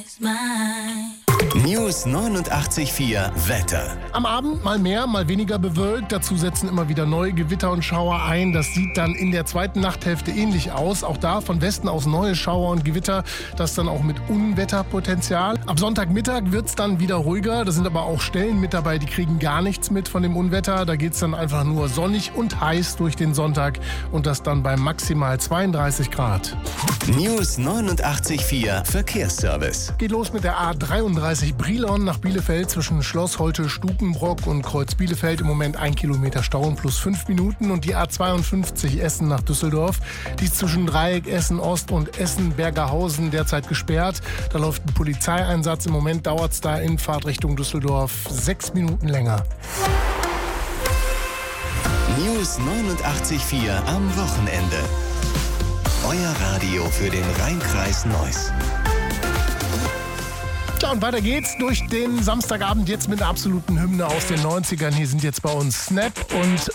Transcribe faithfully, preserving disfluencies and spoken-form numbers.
News neunundachtzig Komma vier Wetter. Am Abend mal mehr, mal weniger bewölkt. Dazu setzen immer wieder neue Gewitter und Schauer ein. Das sieht dann in der zweiten Nachthälfte ähnlich aus. Auch da von Westen aus neue Schauer und Gewitter. Das dann auch mit Unwetterpotenzial. Ab Sonntagmittag wird es dann wieder ruhiger. Da sind aber auch Stellen mit dabei, die kriegen gar nichts mit von dem Unwetter. Da geht es dann einfach nur sonnig und heiß durch den Sonntag. Und das dann bei maximal zweiunddreißig Grad. News neunundachtzig Komma vier Verkehrsservice. Geht los mit der A dreiunddreißig Brilon nach Bielefeld zwischen Schloss Holte, Stukenbrock und Kreuz Bielefeld. Im Moment ein Kilometer Stau und plus fünf Minuten. Und die A zweiundfünfzig Essen nach Düsseldorf. Die ist zwischen Dreieck Essen Ost und Essen Bergerhausen derzeit gesperrt. Da läuft ein Polizeieinsatz. Im Moment dauert es da in Fahrtrichtung Düsseldorf sechs Minuten länger. News neunundachtzig Komma vier am Wochenende. Euer Radio für den Rhein-Kreis Neuss. Ja, und weiter geht's durch den Samstagabend jetzt mit einer absoluten Hymne aus den neunzigern. Hier sind jetzt bei uns Snap und